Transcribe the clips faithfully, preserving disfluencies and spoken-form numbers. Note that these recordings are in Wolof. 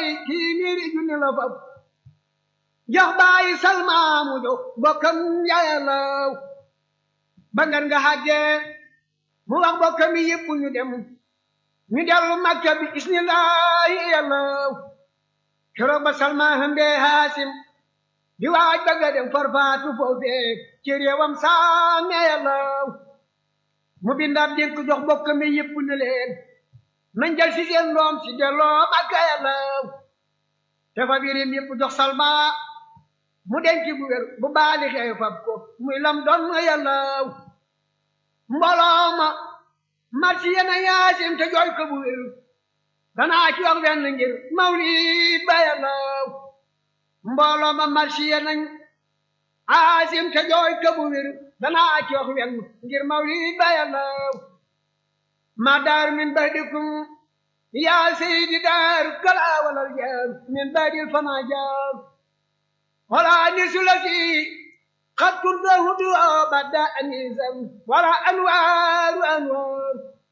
kii miiri junni la fab jox bàyyi salma mu jox bokkam ya yàllaw ba ngan nga xàggee mu wax bokkam yi yëpp ñu dem ñu dellu Makka bi bismillahi yàllaw keroog ba salma hëmbee haasim di waaj ba nga dem farfaatu foofee ci réewam saame yàllaw mu bindaab dénk jox bokkam yi yëpp ñu leen nañ jël si seen doom si delloo Makka yàllaw te fa birim yëpp jox salma mu denc bu wér bu baali xew fab ko muy lam doon yàllaw mbooloo ma marsi yena yaasim te jooy ko bu wér danaa ci wax benn ngir mawlid ba yàllaw mbooloo ma marsi yena yaasim te jooy ko bu wér danaa ci wax benn ngir mawlid ba yàllaw ma daar min badikum yaa seydi daar kala walal jaar min badil fama jaar wala nisulasi qad kunta huduwa bada anisam wala anwaaru anwaar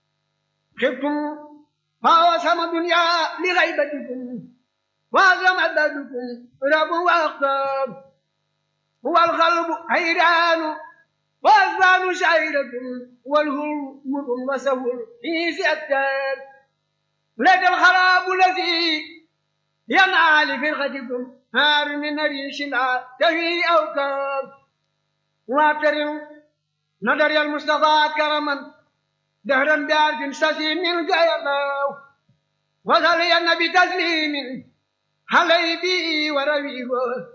xibtum fawa sama dunya li gaybatikum wa sama badukum rabu wa axtaar wal qalbu hayraanu wa asbaanu shayratum wal hul mudun wa sawul hiisi aktaar laka alxaraabu lasi yanaali firqatikum هار من ريش لا تهي أوكاب واكرم نظر يا المصطفى كرما دهرا بعرف سسيم من قيلاو وصلي النبي تسليم علي بي ورويه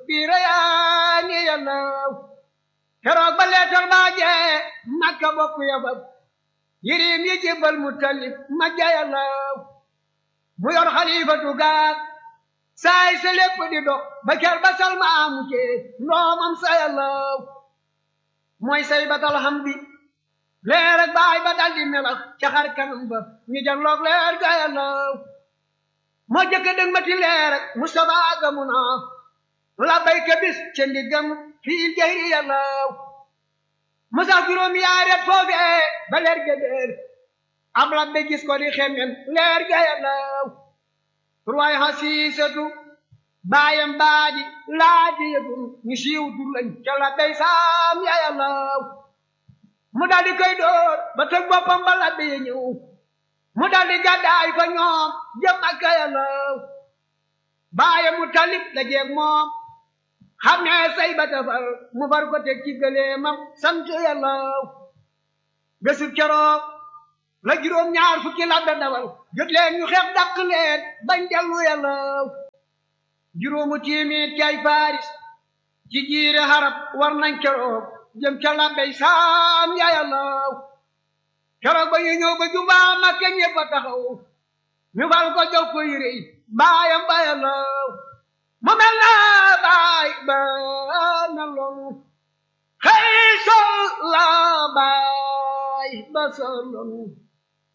بريان يلاو كراب بليت الماجة مكة بكو يبب يريم يجيب المتلف مجا يلاو مير خليفة قاد saay sa lépp di dox ba ker ba salma amu cee ndoomam sa yàllaw mooy say batal xam bi leer ak baay ba dal di melax ca xar kanam ba ñu janloog leer ga yàllaw moo jëkk dëg mati leer ak Mustafa gamu naa la bayka bis ca ndiggam fii jahri yàllaw musax juróom yaaret foofee ba leer ga déer ab labbe gis ko di xemen leer ga yàllaw ruwaay xasiisatu baayam baadi laaji yëtum ñu siiw tur lañ ca la day saam ya yàllaw mu daldi koy door ba tëg boppam ba labbe ya ñëw mu daldi gàddaay fa ñoom jëm Makka yàllaw baayam mu talib la jeeg moom xam ne say ba tafal mu far ko teg ci gëleemam sant yàllaw bésub keroog la juróom ñaar fukki labbe dawal jot leen ñu xeex dàq leen bañ dellu yàllaw juróomu tiimit ci ay faris ci jiire harab war nañ keroog jëm ca labbey saam ya yàllaw keroog ba ñu ñëw ba jumaa Makka ñépp a taxaw ñu fal ko jox ko yére baayam ba yàllaw mu mel na baay ba na lool xëy sol la baay ba sa lool